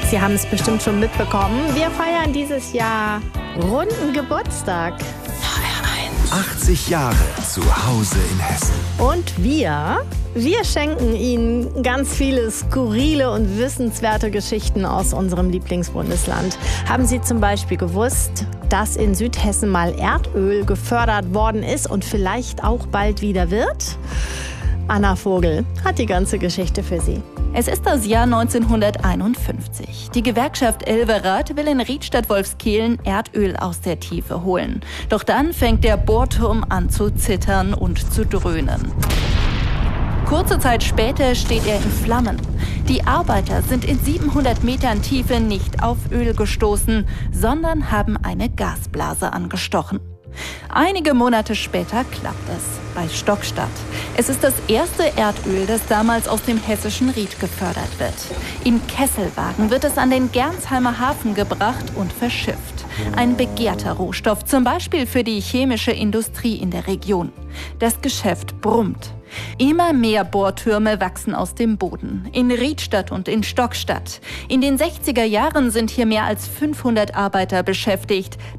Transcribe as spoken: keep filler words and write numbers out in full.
Sie haben es bestimmt schon mitbekommen. Wir feiern dieses Jahr runden Geburtstag. achtzig Jahre zu Hause in Hessen. Und wir, wir schenken Ihnen ganz viele skurrile und wissenswerte Geschichten aus unserem Lieblingsbundesland. Haben Sie zum Beispiel gewusst, dass in Südhessen mal Erdöl gefördert worden ist und vielleicht auch bald wieder wird? Anna Vogel hat die ganze Geschichte für Sie. Es ist das Jahr neunzehnhunderteinundfünfzig. Die Gewerkschaft Elverrat will in Riedstadt-Wolfskehlen Erdöl aus der Tiefe holen. Doch dann fängt der Bohrturm an zu zittern und zu dröhnen. Kurze Zeit später steht er in Flammen. Die Arbeiter sind in siebenhundert Metern Tiefe nicht auf Öl gestoßen, sondern haben eine Gasblase angestochen. Einige Monate später klappt es bei Stockstadt. Es ist das erste Erdöl, das damals aus dem hessischen Ried gefördert wird. In Kesselwagen wird es an den Gernsheimer Hafen gebracht und verschifft. Ein begehrter Rohstoff, zum Beispiel für die chemische Industrie in der Region. Das Geschäft brummt. Immer mehr Bohrtürme wachsen aus dem Boden, in Riedstadt und in Stockstadt. In den sechziger Jahren sind hier mehr als fünfhundert Arbeiter beschäftigt.